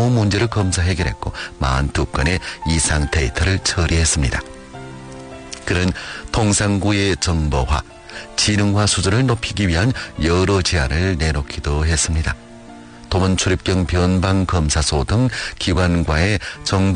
향후 문제를 검사 해결했고 42건의 이상 데이터를 처리했습니다. 그는 통상구의 정보화, 지능화 수준을 높이기 위한 여러 제안을 내놓기도 했습니다. 도원 출입경 변방검사소 등 기관과의 정부